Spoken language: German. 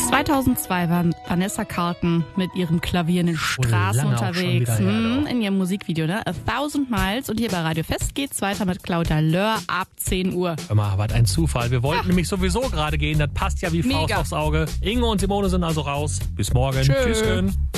2002 war Vanessa Carlton mit ihrem Klavier in den Straßen unterwegs. In ihrem Musikvideo, ne? A Thousand Miles. Und hier bei Radio Fest geht's weiter mit Claudia Löhr ab 10 Uhr. Hör mal, was ein Zufall. Wir wollten nämlich sowieso gerade gehen. Das passt ja wie Faust aufs Auge. Ingo und Simone sind also raus. Bis morgen. Tschüss.